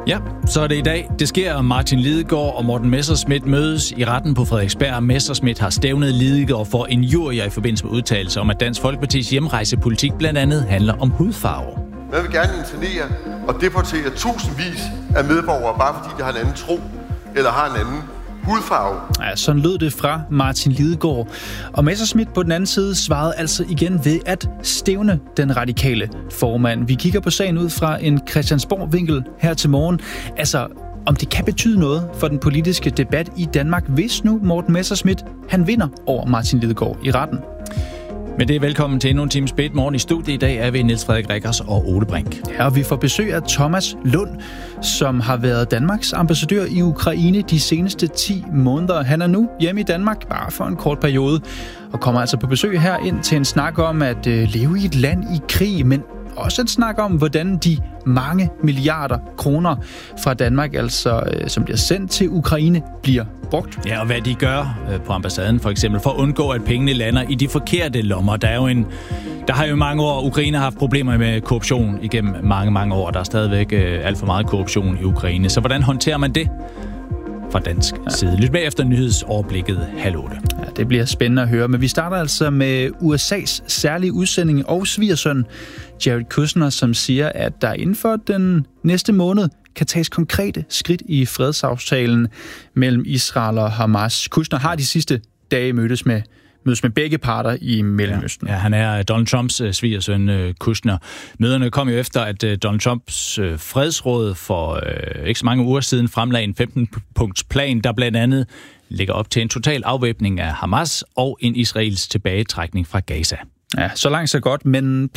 Ja, så er det i dag. Det sker, Martin Lidegaard og Morten Messerschmidt mødes i retten på Frederiksberg. Messerschmidt har stævnet Lidegaard for injurier i forbindelse med udtalelser om, at Dansk Folkepartis hjemrejsepolitik blandt andet handler om hudfarve. Man vil gerne internere og deportere tusindvis af medborgere, bare fordi de har en anden tro eller har en anden hudfarve. Ja, sådan lød det fra Martin Lidegaard. Og Messerschmidt på den anden side svarede altså igen ved at stævne den radikale formand. Vi kigger på sagen ud fra en Christiansborg-vinkel her til morgen. Altså, om det kan betyde noget for den politiske debat i Danmark, hvis nu Morten Messerschmidt, han vinder over Martin Lidegaard i retten. Men det er velkommen til endnu en times bedt morgen. I studiet i dag er vi Niels Frederik Rickers og Ole Brink. Ja, og vi får besøg af Thomas Lund, som har været Danmarks ambassadør i Ukraine de seneste 10 måneder. Han er nu hjemme i Danmark, bare for en kort periode, og kommer altså på besøg her ind til en snak om at leve i et land i krig, men også en snak om, hvordan de mange milliarder kroner fra Danmark, altså som bliver sendt til Ukraine, bliver brugt. Ja, og hvad de gør på ambassaden for eksempel, for at undgå, at pengene lander i de forkerte lommer. Der har jo mange år, Ukraine har haft problemer med korruption igennem mange år. Der er stadigvæk alt for meget korruption i Ukraine. Så hvordan håndterer man det fra dansk side? Lyt med efter nyhedsoverblikket 7:30. Ja, det bliver spændende at høre, men vi starter altså med USA's særlige udsending og svigersøn Jared Kushner, som siger, at der inden for den næste måned kan tages konkrete skridt i fredsaftalen mellem Israel og Hamas. Kushner har de sidste dage mødes med begge parter i Mellemøsten. Ja, han er Donald Trumps svigersøn Kushner. Møderne kom jo efter, at Donald Trumps fredsråd for ikke så mange uger siden fremlagde en 15-punktsplan, der blandt andet lægger op til en total afvæbning af Hamas og en israelsk tilbagetrækning fra Gaza. Ja, så langt så godt, men